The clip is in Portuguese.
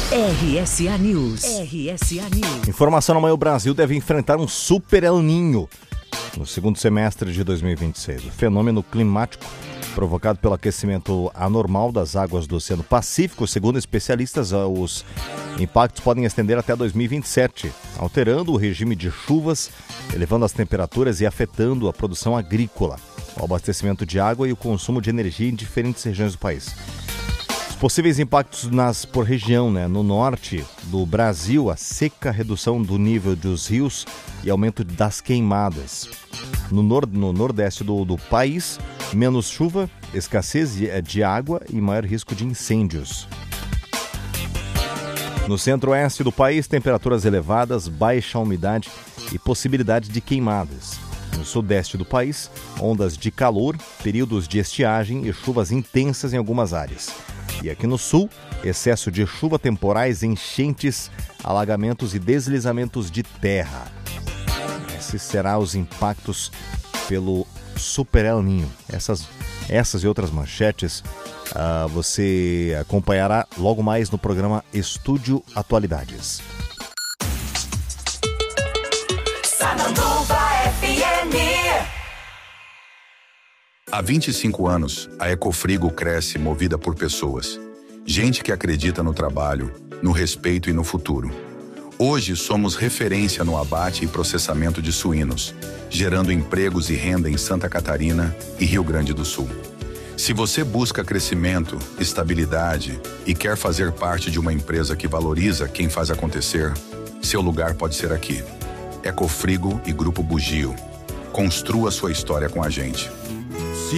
RSA News. RSA News. Informação na manhã: o Brasil deve enfrentar um super El Niño no segundo semestre de 2026. O fenômeno climático provocado pelo aquecimento anormal das águas do Oceano Pacífico, segundo especialistas, os impactos podem estender até 2027, alterando o regime de chuvas, elevando as temperaturas e afetando a produção agrícola, o abastecimento de água e o consumo de energia em diferentes regiões do país. Os possíveis impactos por região, no norte do Brasil, a seca, redução do nível dos rios e aumento das queimadas. No nordeste do país, menos chuva, escassez de água e maior risco de incêndios. No centro-oeste do país, temperaturas elevadas, baixa umidade e possibilidade de queimadas. No sudeste do país, ondas de calor, períodos de estiagem e chuvas intensas em algumas áreas. E aqui no sul, excesso de chuva, temporais, enchentes, alagamentos e deslizamentos de terra. Esses serão os impactos pelo Super El Niño. Essas e outras manchetes você acompanhará logo mais no programa Estúdio Atualidades. Sananduva FM. Há 25 anos, a Ecofrigo cresce movida por pessoas. Gente que acredita no trabalho, no respeito e no futuro. Hoje somos referência no abate e processamento de suínos, gerando empregos e renda em Santa Catarina e Rio Grande do Sul. Se você busca crescimento, estabilidade e quer fazer parte de uma empresa que valoriza quem faz acontecer, seu lugar pode ser aqui. Ecofrigo e Grupo Bugio. Construa sua história com a gente.